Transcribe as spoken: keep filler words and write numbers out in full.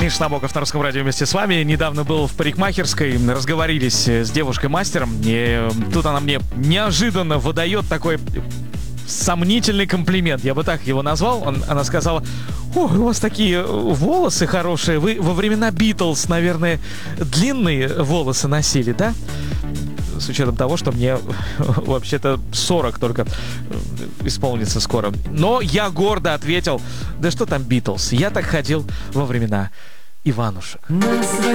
Миша Набоков на Русском радио вместе с вами. Недавно был в парикмахерской, разговорились с девушкой-мастером, и тут она мне неожиданно выдает такой сомнительный комплимент, я бы так его назвал. Он, она сказала: о, у вас такие волосы хорошие, вы во времена Битлз, наверное, длинные волосы носили, да? С учетом того, что мне вообще-то сорок только исполнится скоро. Но я гордо ответил: да что там Битлз, я так ходил во времена Иванушек.